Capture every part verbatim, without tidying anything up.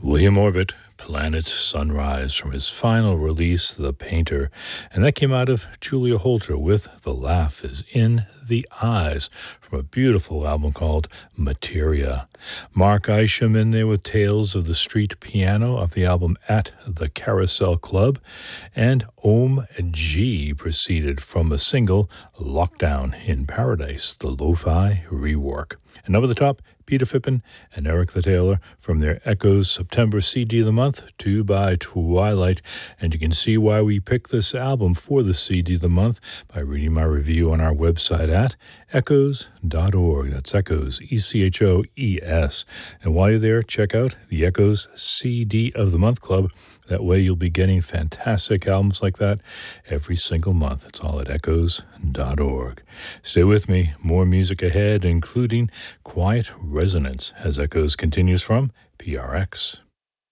William Orbit, Planet's Sunrise, from his final release, The Painter, and that came out of Julia Holter with The Laugh is in the Eyes, from a beautiful album called Materia. Mark Isham in there with Tales of the Street Piano off the album At the Carousel Club, and Om G proceeded from a single, Lockdown in Paradise, the lo-fi rework. And over the top, Peter Phippen and Eric the Taylor from their Echoes September C D of the Month, Two by Twilight. And you can see why we picked this album for the C D of the month by reading my review on our website at echoes dot org. That's Echoes, E C H O E S. And while you're there, check out the Echoes C D of the Month Club. That way you'll be getting fantastic albums like that every single month. It's all at echoes dot org. Stay with me. More music ahead, including Quiet Resonance, as Echoes continues from P R X.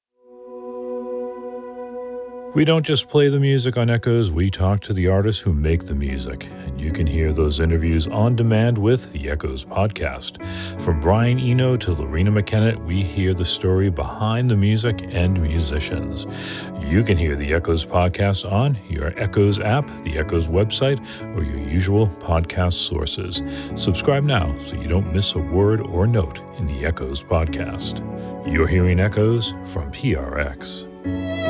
We don't just play the music on Echoes, we talk to the artists who make the music, and you can hear those interviews on demand with the Echoes podcast. From Brian Eno to Lorena McKenna, we hear the story behind the music and musicians. You can hear the Echoes podcast on your Echoes app, the Echoes website, or your usual podcast sources. Subscribe now so you don't miss a word or note in the Echoes podcast. You're hearing Echoes from P R X.